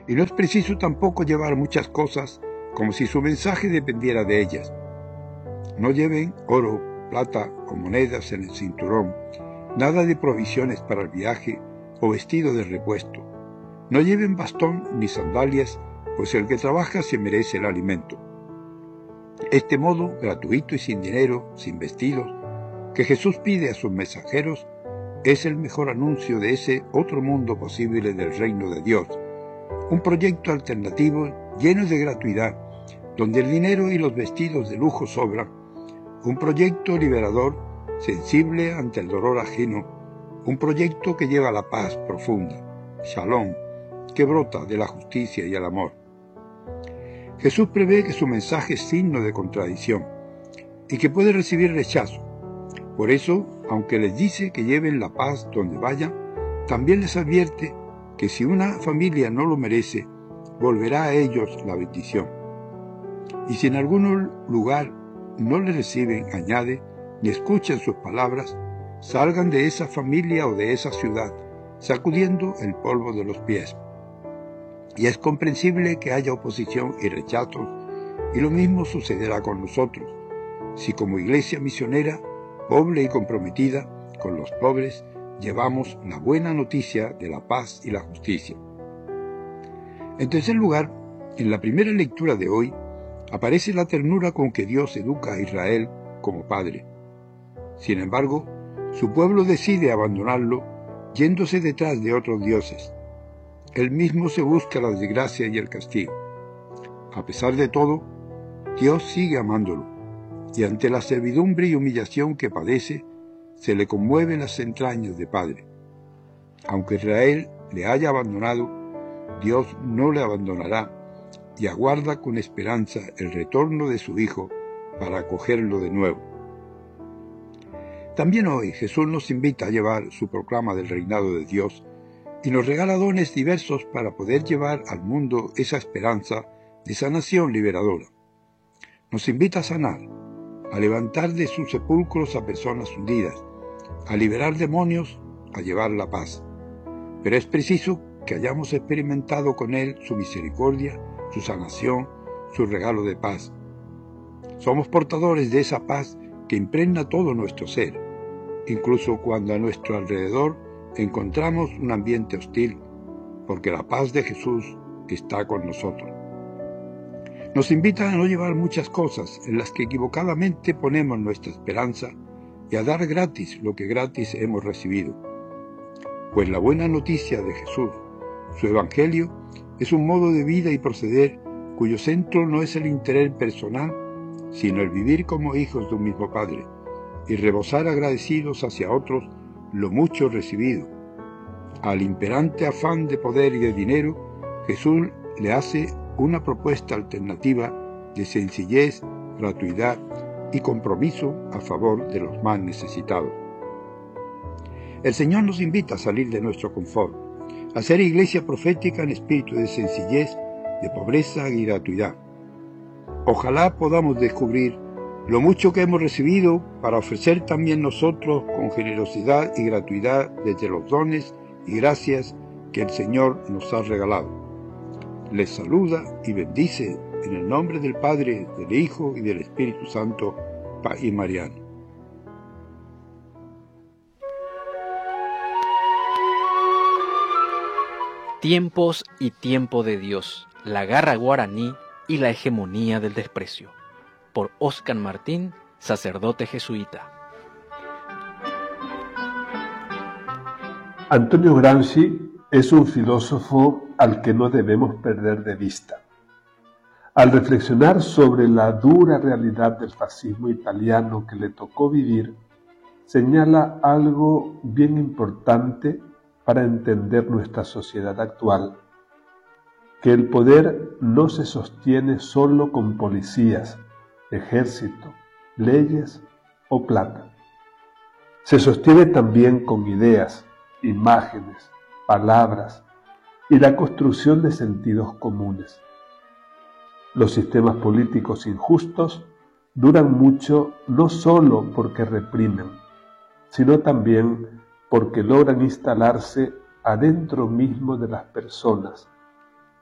Y no es preciso tampoco llevar muchas cosas como si su mensaje dependiera de ellas. No lleven oro, plata o monedas en el cinturón, nada de provisiones para el viaje o vestido de repuesto. No lleven bastón ni sandalias, pues el que trabaja se merece el alimento. Este modo, gratuito y sin dinero, sin vestidos, que Jesús pide a sus mensajeros, es el mejor anuncio de ese otro mundo posible del reino de Dios, un proyecto alternativo lleno de gratuidad, donde el dinero y los vestidos de lujo sobran, un proyecto liberador, sensible ante el dolor ajeno, un proyecto que lleva la paz profunda, Shalom, que brota de la justicia y el amor. Jesús prevé que su mensaje es signo de contradicción y que puede recibir rechazo. Por eso, aunque les dice que lleven la paz donde vayan, también les advierte que si una familia no lo merece, volverá a ellos la bendición. Y si en algún lugar no le reciben, añade, ni escuchan sus palabras, salgan de esa familia o de esa ciudad, sacudiendo el polvo de los pies. Y es comprensible que haya oposición y rechazos, y lo mismo sucederá con nosotros, si como iglesia misionera, pobre y comprometida con los pobres, llevamos la buena noticia de la paz y la justicia. En tercer lugar, en la primera lectura de hoy, aparece la ternura con que Dios educa a Israel como padre. Sin embargo, su pueblo decide abandonarlo, yéndose detrás de otros dioses. Él mismo se busca la desgracia y el castigo. A pesar de todo, Dios sigue amándolo, y ante la servidumbre y humillación que padece, se le conmueven las entrañas de padre. Aunque Israel le haya abandonado, Dios no le abandonará y aguarda con esperanza el retorno de su Hijo para acogerlo de nuevo. También hoy Jesús nos invita a llevar su proclama del reinado de Dios y nos regala dones diversos para poder llevar al mundo esa esperanza de sanación liberadora. Nos invita a sanar, a levantar de sus sepulcros a personas hundidas, a liberar demonios, a llevar la paz. Pero es preciso que hayamos experimentado con Él su misericordia, su sanación, su regalo de paz. Somos portadores de esa paz que impregna todo nuestro ser, incluso cuando a nuestro alrededor encontramos un ambiente hostil, porque la paz de Jesús está con nosotros. Nos invita a no llevar muchas cosas en las que equivocadamente ponemos nuestra esperanza y a dar gratis lo que gratis hemos recibido. Pues la buena noticia de Jesús, su Evangelio, es un modo de vida y proceder cuyo centro no es el interés personal, sino el vivir como hijos de un mismo Padre y rebosar agradecidos hacia otros lo mucho recibido. Al imperante afán de poder y de dinero, Jesús le hace una propuesta alternativa de sencillez, gratuidad y compromiso a favor de los más necesitados. El Señor nos invita a salir de nuestro confort, a ser iglesia profética en espíritu de sencillez, de pobreza y gratuidad. Ojalá podamos descubrir lo mucho que hemos recibido para ofrecer también nosotros con generosidad y gratuidad desde los dones y gracias que el Señor nos ha regalado. Les saluda y bendice en el nombre del Padre, del Hijo y del Espíritu Santo, y Mariano. Tiempos y tiempo de Dios, la garra guaraní y la hegemonía del desprecio. Por Óscar Martín, sacerdote jesuita. Antonio Gramsci es un filósofo al que no debemos perder de vista. Al reflexionar sobre la dura realidad del fascismo italiano que le tocó vivir, señala algo bien importante para entender nuestra sociedad actual, que el poder no se sostiene solo con policías, ejército, leyes o plata. Se sostiene también con ideas, imágenes, palabras y la construcción de sentidos comunes. Los sistemas políticos injustos duran mucho no solo porque reprimen, sino también porque logran instalarse adentro mismo de las personas